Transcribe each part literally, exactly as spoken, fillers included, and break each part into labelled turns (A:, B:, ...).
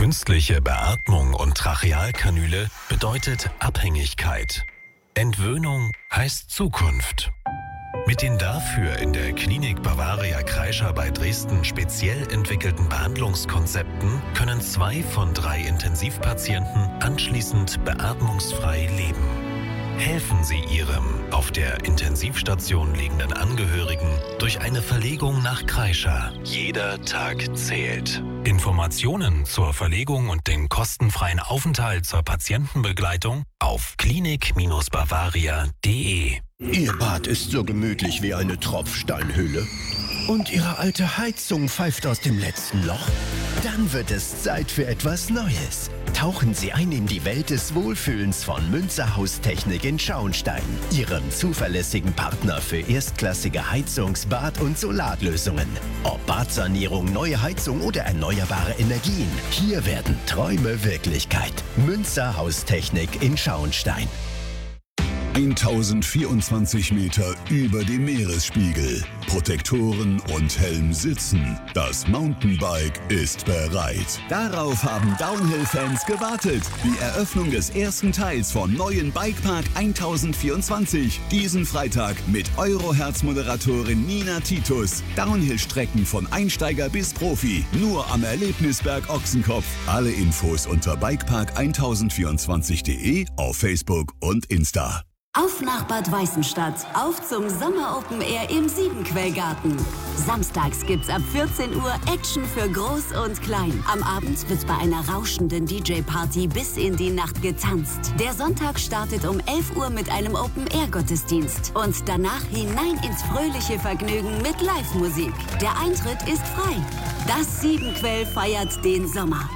A: Künstliche Beatmung und Trachealkanüle bedeutet Abhängigkeit. Entwöhnung heißt Zukunft. Mit den dafür in der Klinik Bavaria Kreischer bei Dresden speziell entwickelten Behandlungskonzepten können zwei von drei Intensivpatienten anschließend beatmungsfrei leben. Helfen Sie Ihrem auf der Intensivstation liegenden Angehörigen durch eine Verlegung nach Kreischer. Jeder Tag zählt. Informationen zur Verlegung und den kostenfreien Aufenthalt zur Patientenbegleitung auf klinik Bavaria punkt de.
B: Ihr Bad ist so gemütlich wie eine Tropfsteinhülle. Und Ihre alte Heizung pfeift aus dem letzten Loch? Dann wird es Zeit für etwas Neues. Tauchen Sie ein in die Welt des Wohlfühlens von Münzer Haustechnik in Schauenstein, Ihrem zuverlässigen Partner für erstklassige Heizungs-, Bad- und Solarlösungen. Ob Badsanierung, neue Heizung oder erneuerbare Energien, hier werden Träume Wirklichkeit. Münzer Haustechnik in Schauenstein.
C: tausendvierundzwanzig Meter über dem Meeresspiegel. Protektoren und Helm sitzen. Das Mountainbike ist bereit. Darauf haben Downhill-Fans gewartet. Die Eröffnung des ersten Teils vom neuen Bikepark tausendvierundzwanzig. Diesen Freitag mit Euroherz-Moderatorin Nina Titus. Downhill-Strecken von Einsteiger bis Profi. Nur am Erlebnisberg Ochsenkopf. Alle Infos unter bikepark tausendvierundzwanzig punkt de, auf Facebook und Insta.
D: Auf nach Bad Weißenstadt, auf zum Sommer Open Air im Siebenquellgarten. Samstags gibt's ab vierzehn Uhr Action für Groß und Klein. Am Abend wird bei einer rauschenden D J-Party bis in die Nacht getanzt. Der Sonntag startet um elf Uhr mit einem Open Air Gottesdienst und danach hinein ins fröhliche Vergnügen mit Live-Musik. Der Eintritt ist frei. Das Siebenquell feiert den Sommer.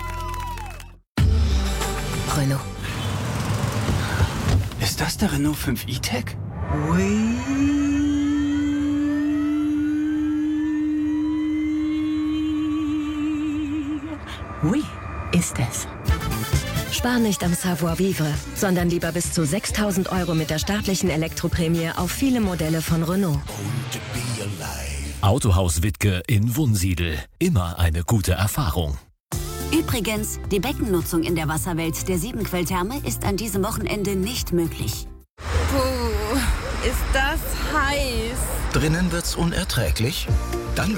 E: Renault.
F: Ist das der Renault fünf E-Tech?
E: Oui. Oui, ist es.
G: Spar nicht am Savoir-vivre, sondern lieber bis zu sechstausend Euro mit der staatlichen Elektroprämie auf viele Modelle von Renault.
A: Autohaus Wittke in Wunsiedel. Immer eine gute Erfahrung.
D: Übrigens, die Beckennutzung in der Wasserwelt der Siebenquelltherme ist an diesem Wochenende nicht möglich.
E: Puh, ist das heiß.
B: Drinnen wird's unerträglich?